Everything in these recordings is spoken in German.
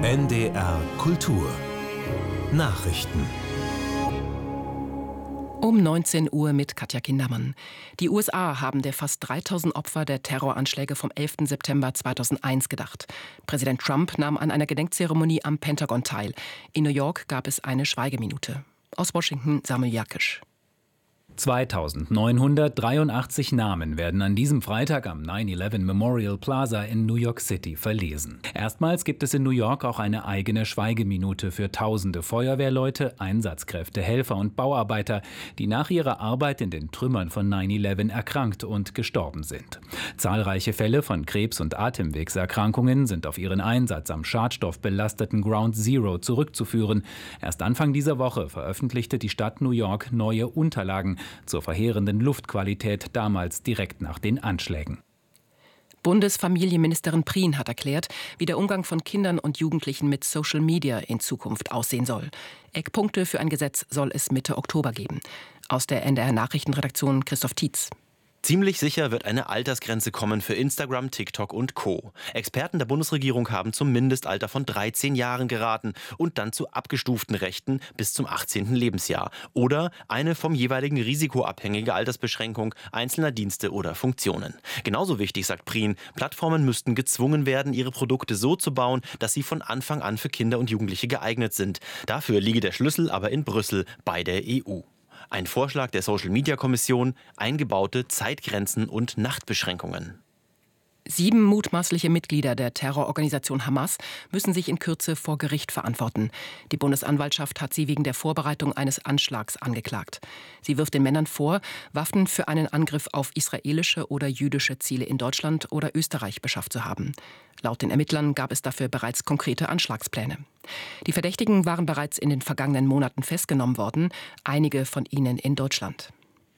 NDR Kultur Nachrichten Um 19 Uhr mit Katja Kindermann. Die USA haben der fast 3000 Opfer der Terroranschläge vom 11. September 2001 gedacht. Präsident Trump nahm an einer Gedenkzeremonie am Pentagon teil. In New York gab es eine Schweigeminute. Aus Washington Samuel Jakisch. 2983 Namen werden an diesem Freitag am 9/11 Memorial Plaza in New York City verlesen. Erstmals gibt es in New York auch eine eigene Schweigeminute für tausende Feuerwehrleute, Einsatzkräfte, Helfer und Bauarbeiter, die nach ihrer Arbeit in den Trümmern von 9/11 erkrankt und gestorben sind. Zahlreiche Fälle von Krebs- und Atemwegserkrankungen sind auf ihren Einsatz am schadstoffbelasteten Ground Zero zurückzuführen. Erst Anfang dieser Woche veröffentlichte die Stadt New York neue Unterlagen zur verheerenden Luftqualität damals direkt nach den Anschlägen. Bundesfamilienministerin Prien hat erklärt, wie der Umgang von Kindern und Jugendlichen mit Social Media in Zukunft aussehen soll. Eckpunkte für ein Gesetz soll es Mitte Oktober geben. Aus der NDR-Nachrichtenredaktion Christoph Tietz. Ziemlich sicher wird eine Altersgrenze kommen für Instagram, TikTok und Co. Experten der Bundesregierung haben zum Mindestalter von 13 Jahren geraten und dann zu abgestuften Rechten bis zum 18. Lebensjahr. Oder eine vom jeweiligen Risiko abhängige Altersbeschränkung einzelner Dienste oder Funktionen. Genauso wichtig, sagt Prien, Plattformen müssten gezwungen werden, ihre Produkte so zu bauen, dass sie von Anfang an für Kinder und Jugendliche geeignet sind. Dafür liege der Schlüssel aber in Brüssel bei der EU. Ein Vorschlag der Social-Media-Kommission, eingebaute Zeitgrenzen und Nachtbeschränkungen. 7 mutmaßliche Mitglieder der Terrororganisation Hamas müssen sich in Kürze vor Gericht verantworten. Die Bundesanwaltschaft hat sie wegen der Vorbereitung eines Anschlags angeklagt. Sie wirft den Männern vor, Waffen für einen Angriff auf israelische oder jüdische Ziele in Deutschland oder Österreich beschafft zu haben. Laut den Ermittlern gab es dafür bereits konkrete Anschlagspläne. Die Verdächtigen waren bereits in den vergangenen Monaten festgenommen worden, einige von ihnen in Deutschland.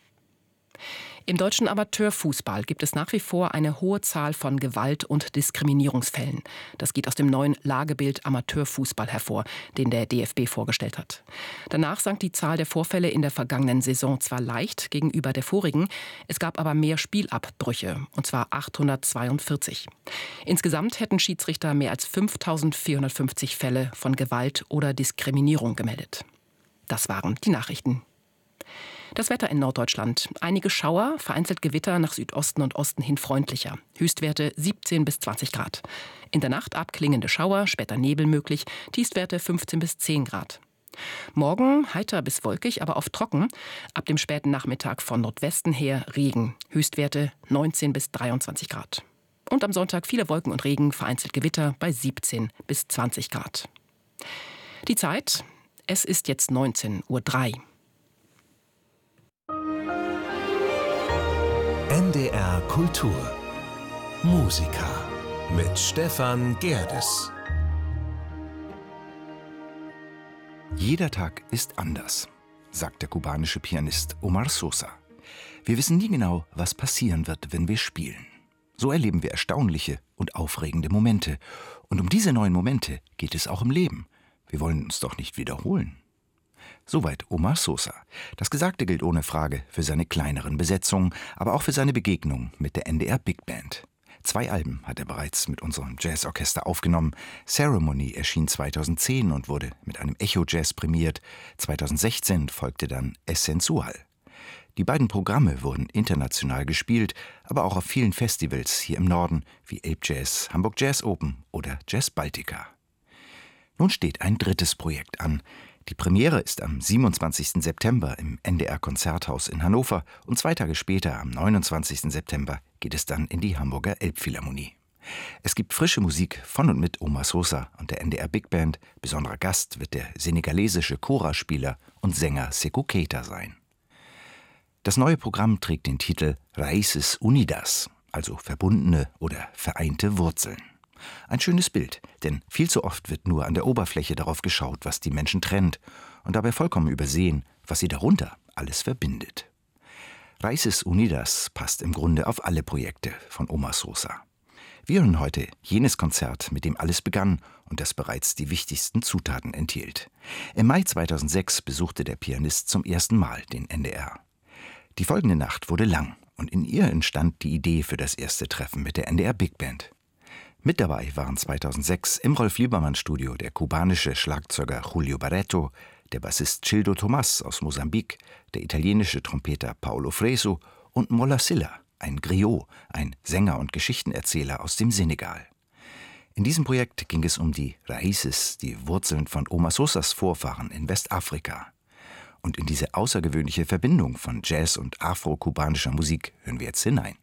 Im deutschen Amateurfußball gibt es nach wie vor eine hohe Zahl von Gewalt- und Diskriminierungsfällen. Das geht aus dem neuen Lagebild Amateurfußball hervor, den der DFB vorgestellt hat. Danach sank die Zahl der Vorfälle in der vergangenen Saison zwar leicht gegenüber der vorigen, es gab aber mehr Spielabbrüche, und zwar 842. Insgesamt hätten Schiedsrichter mehr als 5.450 Fälle von Gewalt oder Diskriminierung gemeldet. Das waren die Nachrichten. Das Wetter in Norddeutschland. Einige Schauer, vereinzelt Gewitter nach Südosten und Osten hin freundlicher. Höchstwerte 17 bis 20 Grad. In der Nacht abklingende Schauer, später Nebel möglich, Tiefstwerte 15 bis 10 Grad. Morgen heiter bis wolkig, aber oft trocken. Ab dem späten Nachmittag von Nordwesten her Regen. Höchstwerte 19 bis 23 Grad. Und am Sonntag viele Wolken und Regen, vereinzelt Gewitter bei 17 bis 20 Grad. Die Zeit, es ist jetzt 19:03 Uhr. NDR Kultur Musiker mit Stefan Gerdes. Jeder Tag ist anders, sagt der kubanische Pianist Omar Sosa. Wir wissen nie genau, was passieren wird, wenn wir spielen. So erleben wir erstaunliche und aufregende Momente. Und um diese neuen Momente geht es auch im Leben. Wir wollen uns doch nicht wiederholen. Soweit Omar Sosa. Das Gesagte gilt ohne Frage für seine kleineren Besetzungen, aber auch für seine Begegnung mit der NDR Big Band. 2 Alben hat er bereits mit unserem Jazzorchester aufgenommen. Ceremony erschien 2010 und wurde mit einem Echo Jazz prämiert. 2016 folgte dann Essenzual. Die beiden Programme wurden international gespielt, aber auch auf vielen Festivals hier im Norden, wie Ape Jazz, Hamburg Jazz Open oder Jazz Baltica. Nun steht ein drittes Projekt an. Die Premiere ist am 27. September im NDR Konzerthaus in Hannover und 2 Tage später, am 29. September, geht es dann in die Hamburger Elbphilharmonie. Es gibt frische Musik von und mit Omar Sosa und der NDR Big Band. Besonderer Gast wird der senegalesische Kora-Spieler und Sänger Sékou Keita sein. Das neue Programm trägt den Titel Raíces Unidas, also verbundene oder vereinte Wurzeln. Ein schönes Bild, denn viel zu oft wird nur an der Oberfläche darauf geschaut, was die Menschen trennt, und dabei vollkommen übersehen, was sie darunter alles verbindet. Raíces Unidas passt im Grunde auf alle Projekte von Omar Sosa. Wir hören heute jenes Konzert, mit dem alles begann und das bereits die wichtigsten Zutaten enthielt. Im Mai 2006 besuchte der Pianist zum ersten Mal den NDR. Die folgende Nacht wurde lang und in ihr entstand die Idee für das erste Treffen mit der NDR Big Band. Mit dabei waren 2006 im Rolf-Liebermann-Studio der kubanische Schlagzeuger Julio Barreto, der Bassist Childo Tomás aus Mosambik, der italienische Trompeter Paulo Fresu und Molla Silla, ein Griot, ein Sänger und Geschichtenerzähler aus dem Senegal. In diesem Projekt ging es um die Raíces, die Wurzeln von Omar Sosas Vorfahren in Westafrika. Und in diese außergewöhnliche Verbindung von Jazz und afro-kubanischer Musik hören wir jetzt hinein.